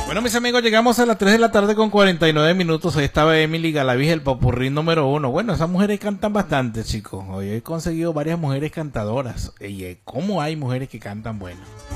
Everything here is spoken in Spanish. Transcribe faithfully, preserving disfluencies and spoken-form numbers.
Bueno, mis amigos, llegamos a las tres de la tarde con cuarenta y nueve minutos. Ahí estaba Emily Galaviz, el popurrí número uno. Bueno, esas mujeres cantan bastante, chicos. Hoy he conseguido varias mujeres cantadoras. Y ¿cómo hay mujeres que cantan bueno?